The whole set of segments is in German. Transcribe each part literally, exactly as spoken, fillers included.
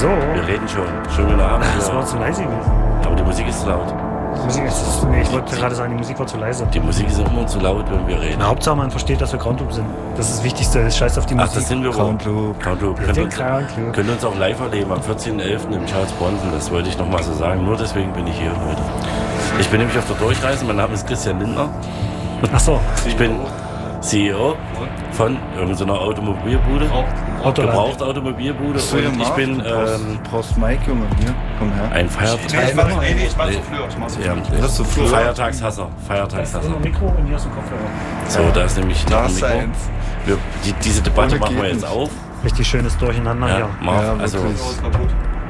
So. Wir reden schon. Schönen guten Abend. Das war zu leise gewesen. Aber die Musik ist zu laut. Die Musik ist, nee, ich wollte gerade sagen, die Musik war zu leise. Die Musik ist immer zu laut, wenn wir reden. Na, Hauptsache man versteht, dass wir Groundloop sind. Das ist das Wichtigste. Scheiß auf die Musik. Ach, das sind wir wohl. Groundloop. Groundloop. Wir Können, sind uns, Groundloop. können uns auch live erleben am vierzehnten elften im Charles Bronson. Das wollte ich nochmal so sagen. Nur deswegen bin ich hier heute. Ich bin nämlich auf der Durchreise. Mein Name ist Christian Lindner. Ach so. Ich bin C E O von irgendeiner Automobilbude. Gebrauchte Automobilbude. So, und ich bin ähm, Post Mike, Junge, hier, komm her. ein Feiertag. Nee, ich mach, nee, nee, ich mach so Fleur. Ich mach so Ja, Das ist so Flur. Feiertagshasser. Das ist Feiertagshasser. ein Mikro und hier ist ein Kopfhörer. So, da ist nämlich Da noch ein ist Mikro. eins. Wir, die, diese Debatte Ohne machen wir geht jetzt nicht. auf. Richtig schönes Durcheinander Ja, hier. Marv, Ja, also wirklich. ist kaputt.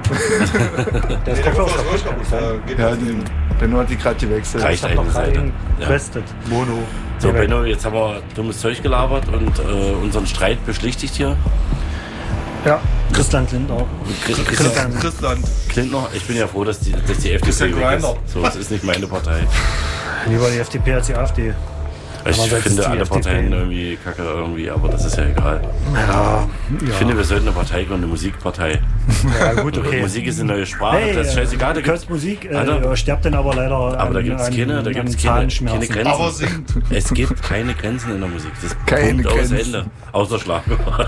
Der ist Nee, der Kopfhörer Kopf ist ist kaputt. kaputt. Äh, geht Ja, nicht. den, Benno hat die gerade gewechselt. Reicht Ich hab noch eine gerade Seite. eben Ja. getestet. Mono. So, Nee, Benno, jetzt haben wir dummes Zeug gelabert und äh, unseren Streit beschlichtigt hier. Ja, Christian Lindner. Christian Christian. Christland. Klintner, ich bin ja froh, dass die, dass die F D P Christian weg ist. Grindr. So, es ist nicht meine Partei. Lieber die F D P als die AfD. Ich Andererseits ist finde die alle F D P Parteien irgendwie kacke irgendwie, aber das ist ja egal. Ja, Ich ja. finde, wir sollten eine Partei gründen, eine Musikpartei. Ja, gut, okay. Musik ist eine neue Sprache, Hey, das ist scheißegal. Da du gibt's, kannst Musik, äh, Alter. sterbt dann aber leider aber da an- gibt es an- keine, da an gibt's keine, keine Zahnschmerzen. Grenzen. Aber singt. Es gibt keine Grenzen in der Musik. Das ist Keine Punkt aus Grenzen. Ende. Außer Schlager.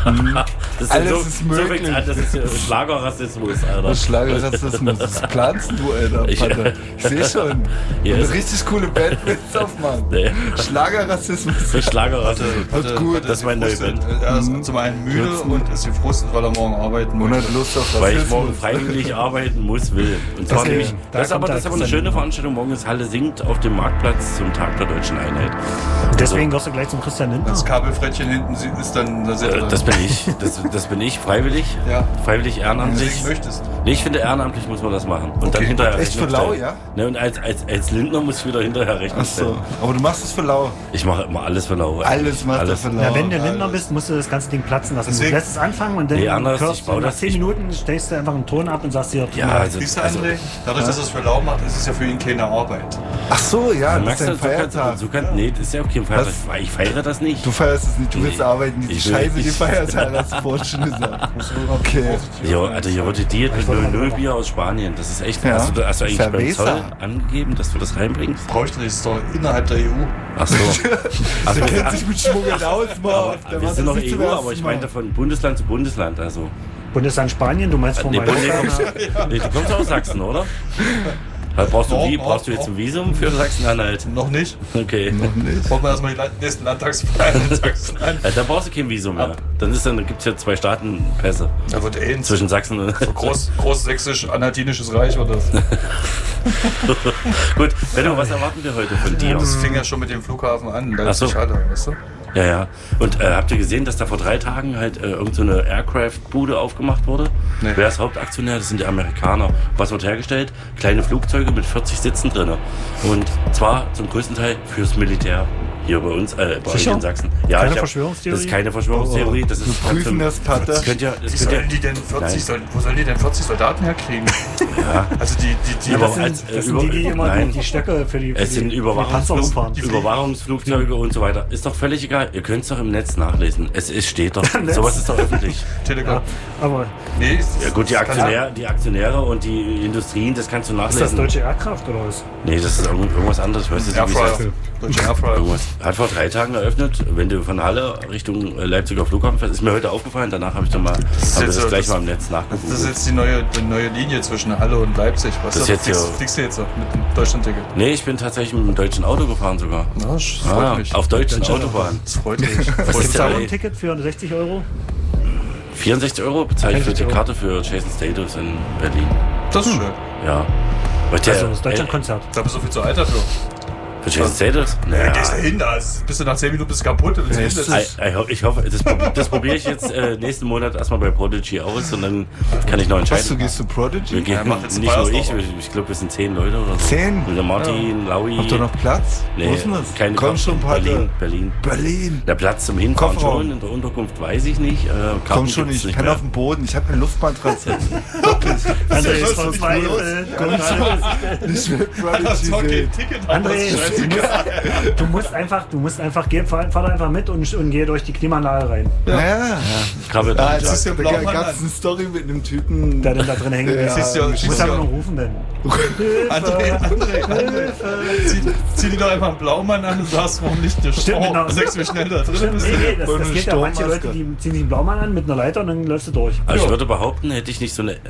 Das Alles so, ist so möglich. fängt's an, das ist ja Schlagerrassismus, Alter. Was Schlagerrassismus, was planst du, Alter? Ich- Vater? Ich sehe schon. Hier Eine ist- richtig coole Band willst du aufmachen. Nee. Schlagerrassismus. Schlagerrassismus. Wird gut. Das ist mein neues Band. Er ist zum einen müde und ist gefrustet, weil er morgen arbeiten Und muss. hat Lust auf Weil ich Rassismus. morgen freiwillig arbeiten muss, will. Und zwar Okay, nämlich, da das ist aber, kommt das ist aber der eine schöne Sender. Veranstaltung. Morgen ist Halle singt auf dem Marktplatz zum Tag der Deutschen Einheit. Deswegen gehst du gleich zum Christian Lindner. Das Kabelfrettchen hinten sie- ist dann der Äh, Sätze. Das bin ich. Das, das bin ich, freiwillig. Ja. Freiwillig, Wenn du ehrenamtlich. singen möchtest. Nee, ich finde, ehrenamtlich muss man das machen. Und dann Okay. hinterher Echt für Rechnung lau, stellen. ja? Ne, und als, als, als Lindner muss ich wieder hinterher Rechnung Ach stellen. so. Aber du machst es für lau. Ich mache immer alles für lau. Alles macht er Alles. für lau. Ja, wenn du Lindner alles. bist, musst du das ganze Ding platzen lassen. Deswegen- Du lässt es anfangen und dann Nee, anders, hörst ich du baue nach das- zehn ich- Minuten stellst du einfach einen Ton ab und sagst dir, Ja, also, Siehst du, also André? Dadurch, dass er es für lau macht, ist es ja für ihn keine Arbeit. Ach so, ja, du das merkst, ist du ein kannst, Feiertag. du kannst, nee, das ist ja auch kein Feiertag. Was? Ich feiere das nicht. Du feierst es nicht, du willst Nee. arbeiten, diese Ich will- Scheiße, die ich- Feiertage, hast du vorhin schon gesagt. Okay. Jo, Alter, hier wurde Diät mit null null Bier aus Spanien. Das ist echt. Ja. Hast, du, hast du eigentlich beim Cerveza. Zoll angegeben, dass du das reinbringst? Bräuchte nicht, ist doch innerhalb der E U. Ach so. Also, Der kennt sich mit Schmuggeln aus, Marv. Der wir macht sind das noch nicht E zum U, ersten aber ich Mal. meinte von Bundesland zu Bundesland. Also, Bundesland Spanien, du meinst von nee, Bund- nee, Mallorca. kommst, nee, du kommst aus Sachsen, oder? Also brauchst, du, Noch, wie, noch, brauchst du jetzt noch. ein Visum für Sachsen-Anhalt? Noch nicht. Okay. Brauchen wir erstmal die Land- nächsten Landtagswahlen in Sachsen an. Ja, da brauchst du kein Visum mehr. Dann, ist dann gibt es ja zwei Staatenpässe Da wird eh ein zwischen Sachsen und. groß, großsächsisch-anhaltinisches Reich war das. Gut, Benno, was erwarten wir heute von dir? Das fing ja schon mit dem Flughafen an. Da Ach ist so. die Halle, weißt du? Ja, ja. Und äh, habt ihr gesehen, dass da vor drei Tagen halt äh, irgend so eine Aircraft-Bude aufgemacht wurde? Nee. Wer ist Hauptaktionär? Das sind die Amerikaner. Was wird hergestellt? Kleine Flugzeuge mit vierzig Sitzen drin. Und zwar zum größten Teil fürs Militär. Hier bei uns, äh, bei euch Sicher? in Sachsen. Ja, Keine ich hab- Verschwörungstheorie? Das ist keine Verschwörungstheorie. Das ist Wir prüfen das, Pater. Das könnt ihr, das Wie könnt ihr, sollen die denn vierzig, Nein. Sol- wo sollen die denn vierzig Soldaten herkriegen? Ja. Also die, die, die, Ja, aber Das sind, als, äh, das sind über- die, die immer Nein. die Stöcke für die, für Es sind die, für die Panzer Überwachungsflug, umfahren. Überwachungsflugzeuge und so weiter. Ist doch völlig egal. Ihr könnt es doch im Netz nachlesen. Es ist, steht doch. Netz. Sowas ist doch öffentlich. Telegram. Ja, aber Nee, ist, Ja gut, die das kann- Aktionäre, die Aktionäre und die Industrien, das kannst du ist nachlesen. das deutsche Aircraft oder was? Nee, das ist irgend- irgendwas anderes. Weißt du, wie es Airfryer. heißt? Deutsche Airfryer. Irgendwas. Hat vor drei Tagen eröffnet. Wenn du von Halle Richtung äh, Leipziger Flughafen fährst, ist mir heute aufgefallen. Danach habe ich dann mal, haben wir jetzt das so- gleich das- mal im Netz nachgeguckt. Das ist jetzt die neue, die neue Linie zwischen Halle und Leipzig. Was Das ist da jetzt fliegst, hier- fliegst du jetzt so mit dem Deutschland-Ticket? Nee, ich bin tatsächlich mit einem deutschen Auto gefahren sogar. Na, das freut Ah, mich. auf deutschen Autobahnen. Das freut mich. Was Gibt ist es da auch der, ein Ticket für sechzig Euro? vierundsechzig Euro bezahle ich für die vierundsechzig Karte für Jason Status in Berlin. Das ist schön. Ja. Weil der, Also das Deutschlandkonzert. Da bist du viel zu alt dafür. Für Jason Status? Ja. Naja. Gehst du hin, da ist- bist du nach zehn Minuten bist du kaputt. Und Ja, willst ist hin, das- das- Ich, ich, ho- ich hoffe, das, prob- das probiere ich jetzt äh, nächsten Monat erstmal bei Prodigy aus und dann kann ich noch Was, du entscheiden. gehst zu Wir Prodigy? gehen, Ja, mach jetzt nicht nur ich, Feierstau. ich, ich glaube, wir sind zehn Leute oder so. Zehn? Mit der Martin, Laui. Habt ihr noch Platz? Nee, Wo ist denn das? keine Komm Karten. schon, Pater. Berlin, Berlin. Berlin. Der Platz zum Hinfahren Kofferraum. schon, in der Unterkunft weiß ich nicht. Äh, Karten Komm schon, gibt's ich penne mehr. auf dem Boden. Ich habe eine Luftmatratze. Wirklich. André ist was verzweifelt. Ich will Prodigy Hast du auch sehen. kein Ticket? André, Das ist scheiße. Du musst einfach, du musst einfach, geh, fahr, fahr da einfach mit und, und geh durch die Klimaanlage rein. Ja, ja. Krabbel Ja, da. das ist ja der da Blaumann gab es eine Story mit einem Typen. Der denn da drin hängt. Ja, Ja, siehst du, du siehst musst du. einfach nur rufen denn. André, André, André. Zieh, zieh dir doch einfach einen Blaumann an und sagst, warum nicht der Stimmt, Strom? genau. Sagst, wie schnell da drin Nee, bist. nee, das, Und das eine geht ja. Manche Sturmmaske. Leute, die ziehen sich einen Blaumann an mit einer Leiter und dann läufst du durch. Aber ich Ja. würde behaupten, hätte ich nicht so eine, äh,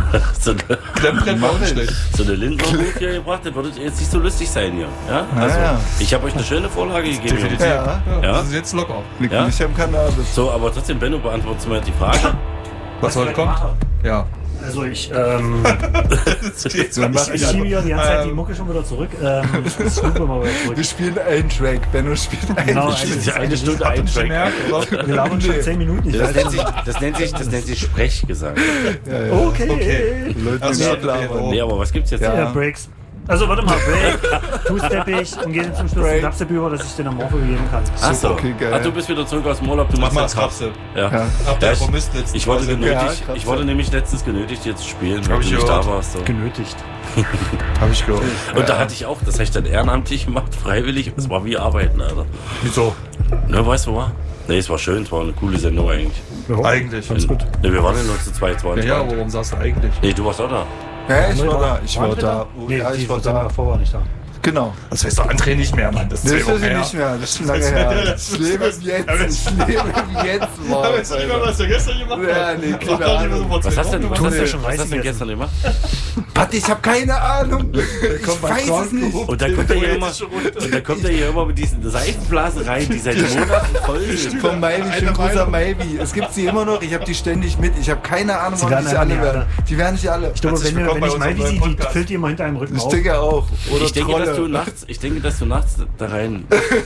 so eine, Klemmbrett war auch nicht schlecht. so eine Lindner-Buch hier gebracht, dann würdet ihr jetzt nicht so lustig sein hier. Ja? Also, ja. ich habe euch eine schöne Vorlage gegeben. Definitiv. Jungs. Ja. Ja, Ja. Das ist jetzt locker. Liegt Ja? nicht am Cannabis. So, aber trotzdem, Benno, beantwortet mir die Frage. Was heute kommt? Ja. Also ich, ähm, Das geht so ich, ich schiebe ja die ganze Zeit die Ähm, Mucke schon wieder zurück. Ähm, ich schiebe mal wieder zurück. Wir spielen einen Track. Benno spielt einen Genau, Track. eine, eine Stunde Habt ihr nicht Track. gemerkt, oder? Wir labern schon zehn Minuten. Ich Das weiß nennt, schon. sich, das, nennt sich, das nennt sich Sprechgesang. Ja, ja. Okay. Okay. Leute, Also, die ja, labern. Nee, aber was gibt's jetzt? Ja. Ja, Breaks. Also warte mal, Break, Two-Step-ich und gehe zum Schluss den Break. Dubstep über, dass ich den am Morpho geben kann. Achso, Okay, geil. Ach, du bist wieder zurück aus dem Urlaub, du Mach machst mal jetzt das Krapse. Ja. Ja. Habt Ja, ihr ich- vermisst letztens? Ich wurde, Ja, genötigt, krass. ich wurde nämlich letztens genötigt, jetzt zu spielen, weil Hab du ich nicht da gehört. warst. So. Genötigt. Hab ich gehört. Und da hatte ich auch, das habe ich dann ehrenamtlich gemacht, freiwillig. Es war wie Arbeiten, Alter. Wieso? Ne, weißt du, war? Nee, es war schön, es war eine coole Sendung eigentlich. Eigentlich. Ganz gut. Ne, wir waren ja nur zu zweit, es war Ja, ja, entspannt. aber warum sagst du eigentlich? Nee, du warst auch da. Ja, ich war da. Ich war Waren wir da. Oh, Nee, ja, die ich war sind da. davor war nicht da. Genau. Das weiß doch André nicht mehr, Mann. Das Nee, ist das zwei weiß Wochen ich her. nicht mehr. Das ist schon lange her. Ich lebe im Jetzt. Ich lebe im Jetzt, Aber weißt du nicht mehr, was du gestern gemacht hast? Ja, nee, keine Ach, doch, Ahnung. vor zwei Was hast, denn, Wochen was, gemacht. hast, ja denn, schon was hast Reis denn gegessen. gestern gemacht? Pat, ich habe keine Ahnung. Ich weiß es nicht. Und dann kommt er hier immer, und dann kommt er hier immer mit diesen Seifenblasen rein, die seit Monaten voll sind. Von Maivi, schönen Gruß an Maivi. Es gibt sie immer noch, ich habe die ständig mit. Ich habe keine Ahnung, wann werden die sie einfach alle nicht werden. alle. Die werden nicht alle. Ich glaube, Herzlich wenn, wir- willkommen wenn ich bei mal wie unserem sie, die Podcast. füllt die immer hinter einem Rücken Ich auf. denke auch. Oder Ich denke, dass du Trolle. nachts, ich denke, dass du nachts da rein.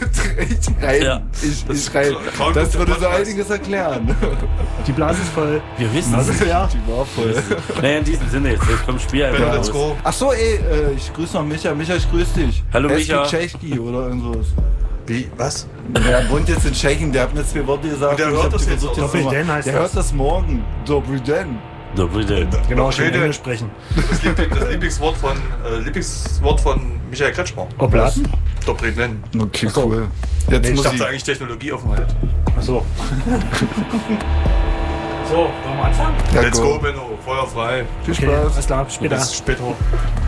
ich rein. Ja. Ich, ich rein. Krank Das auf würde der so Podcast. einiges erklären. Die Blase ist voll. Wir wissen Das es. ist ja. Die war voll. Naja, in diesem Sinne jetzt, jetzt kommt Spiel Benno, einfach let's los. go. Ach so, ey, äh, ich grüße noch Micha. Micha, ich grüße dich. Hallo, Micha. Tschechki oder irgend sowas. Wie? Was? Der wohnt jetzt in Tschechien, der hat mir zwei Worte gesagt. Und der ich hört hab das die jetzt versucht, auch. zu machen. Doppelden heißt Der das. hört das morgen. Doppelden. So, bitte. Genau, schon Rede. Englisch sprechen. Das, Liebling, das Lieblingswort von, äh, Lieblingswort von Michael Kretschmer. Obladen? Doppelden. Okay, cool. Jetzt Ich muss dachte ich. eigentlich Technologieoffenheit. Achso. So, wollen wir anfangen? Ja, Let's go. go, Benno. Feuer frei. Viel Okay, Spaß. alles klar, bis später. Bis später.